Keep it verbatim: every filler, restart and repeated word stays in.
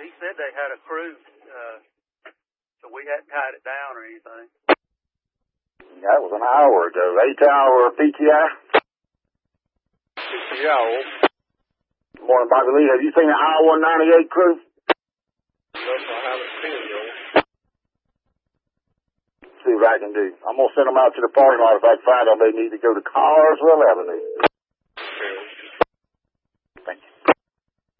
he said they had a crew, uh, so we hadn't tied it down or anything. That was an hour ago. Eight-hour P T I? P T I. Morning, Bobby Lee. Have you seen the I one ninety-eight crew? Nope, I haven't seen it yet. See what I can do. I'm going to send them out to the parking lot if I can find them. They need to go to Carswell Avenue.